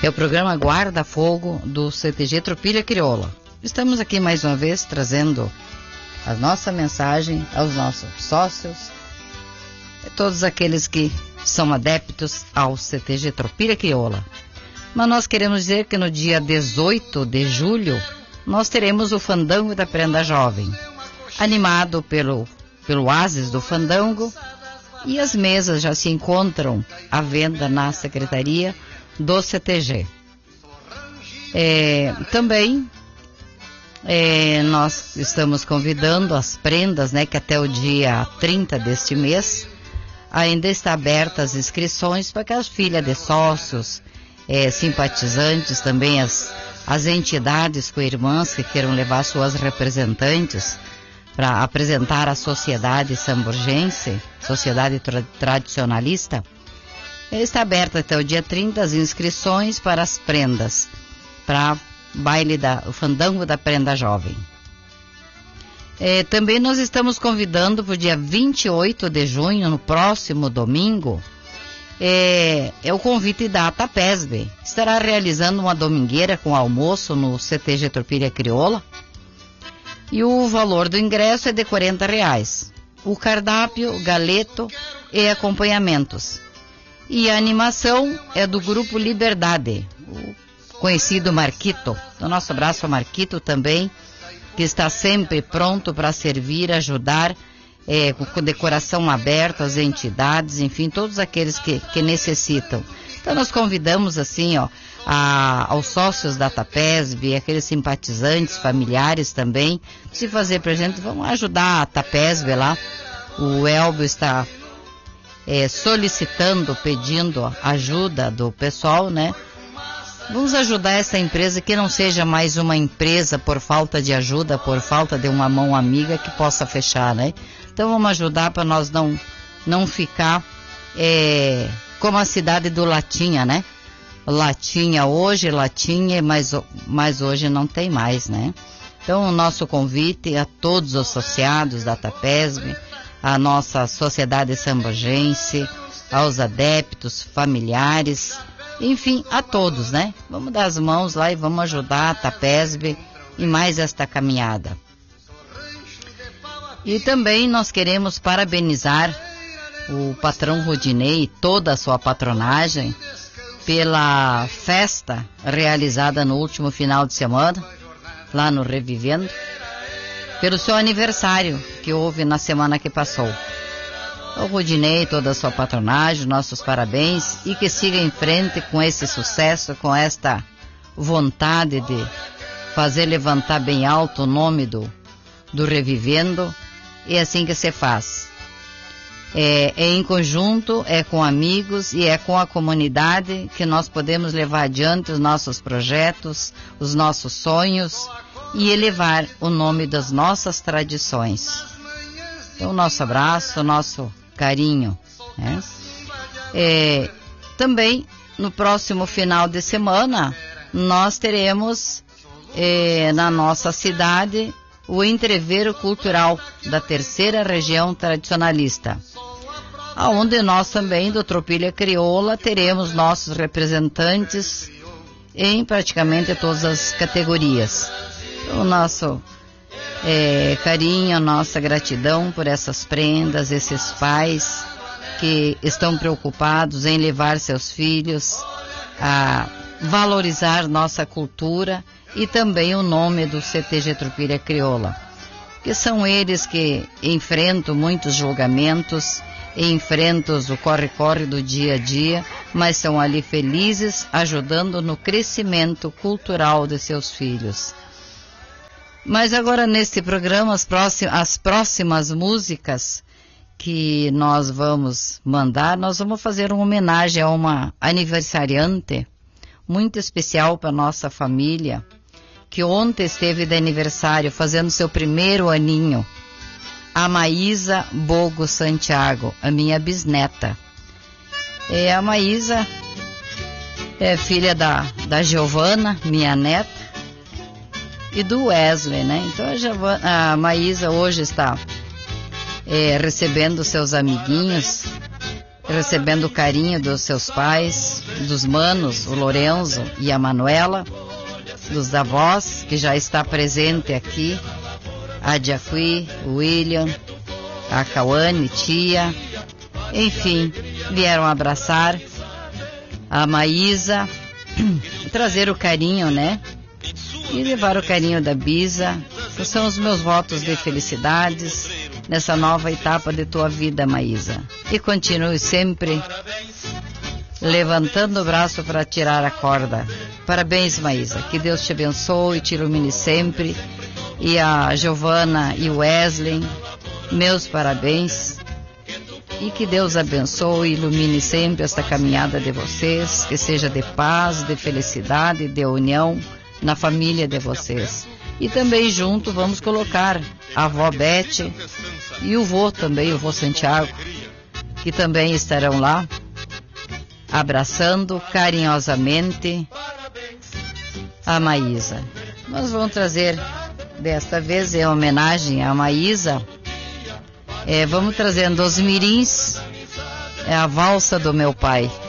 É o programa Guarda Fogo do CTG Tropilha Crioula. Estamos aqui mais uma vez trazendo a nossa mensagem aos nossos sócios, a todos aqueles que são adeptos ao CTG Tropilha Crioula. Mas nós queremos dizer que no dia 18 de julho nós teremos o Fandango da Prenda Jovem, animado pelo Oásis do Fandango, e as mesas já se encontram à venda na secretaria do CTG. Também nós estamos convidando as prendas, né, que até o dia 30 deste mês ainda está abertas as inscrições para que as filhas de sócios, simpatizantes, também as entidades co-irmãs que queiram levar suas representantes para apresentar a sociedade samburgense, sociedade tradicionalista. Está aberta até o dia 30 as inscrições para as prendas, para o Fandango da Prenda Jovem. Também nós estamos convidando para o dia 28 de junho, no próximo domingo, o convite da ATAPESB. Estará realizando uma domingueira com almoço no CTG Tropilha Crioula, e o valor do ingresso é de R$40. O cardápio, galeto e acompanhamentos. E a animação é do Grupo Liberdade, o conhecido Marquito. Então, nosso abraço ao Marquito também, que está sempre pronto para servir, ajudar, com decoração aberta às entidades, enfim, todos aqueles que necessitam. Então, nós convidamos, assim, aos sócios da ATAPESB, aqueles simpatizantes, familiares também, se fazer presente, vamos ajudar a ATAPESB lá. O Elbio está solicitando, pedindo ajuda do pessoal, né? Vamos ajudar essa empresa, que não seja mais uma empresa por falta de ajuda, por falta de uma mão amiga que possa fechar, né? Então vamos ajudar para nós não ficar como a cidade do Latinha, né? Latinha hoje, Latinha, mas hoje não tem mais, né? Então o nosso convite a todos os associados da ATAPESB, a nossa sociedade samburgense, aos adeptos, familiares, enfim, a todos, né? Vamos dar as mãos lá e vamos ajudar a ATAPESB em mais esta caminhada. E também nós queremos parabenizar o patrão Rodinei e toda a sua patronagem pela festa realizada no último final de semana, lá no Revivendo, pelo seu aniversário que houve na semana que passou. O Rodinei, toda a sua patronagem, nossos parabéns, e que siga em frente com esse sucesso, com esta vontade de fazer levantar bem alto o nome do Revivendo. É assim que se faz. Em conjunto, com amigos e com a comunidade que nós podemos levar adiante os nossos projetos, os nossos sonhos e elevar o nome das nossas tradições. Então, o nosso abraço, o nosso carinho, né? Também, no próximo final de semana, nós teremos na nossa cidade o Entreveiro Cultural da Terceira Região Tradicionalista, onde nós também, do Tropilha Crioula, teremos nossos representantes em praticamente todas as categorias. O nosso carinho, a nossa gratidão por essas prendas, esses pais que estão preocupados em levar seus filhos a valorizar nossa cultura e também o nome do CTG Tropilha Crioula, que são eles que enfrentam muitos julgamentos, enfrentam o corre-corre do dia a dia, mas são ali felizes, ajudando no crescimento cultural de seus filhos. Mas agora, neste programa, as próximas músicas que nós vamos mandar, nós vamos fazer uma homenagem a uma aniversariante muito especial para nossa família, que ontem esteve de aniversário, fazendo seu primeiro aninho, a Maísa Bogo Santiago, a minha bisneta. A Maísa é filha da Giovana, minha neta, e do Wesley, né? Então a Maísa hoje está recebendo seus amiguinhos recebendo o carinho dos seus pais, dos manos, o Lorenzo e a Manuela, dos avós, que já está presente aqui, a Diaqui, o William, a Cauane, tia, enfim, vieram abraçar a Maísa, trazer o carinho, né? E levar o carinho da Bisa. Esses são os meus votos de felicidades nessa nova etapa de tua vida, Maísa. E continue sempre levantando o braço para tirar a corda. Parabéns, Maísa. Que Deus te abençoe e te ilumine sempre. E a Giovana e o Wesley, meus parabéns. E que Deus abençoe e ilumine sempre esta caminhada de vocês. Que seja de paz, de felicidade, de união na família de vocês. E também junto vamos colocar a avó Bete e o vô também, o vô Santiago, que também estarão lá, abraçando carinhosamente a Maísa. Nós vamos trazer, desta vez em homenagem à Maísa, vamos trazendo os mirins, a valsa do meu pai.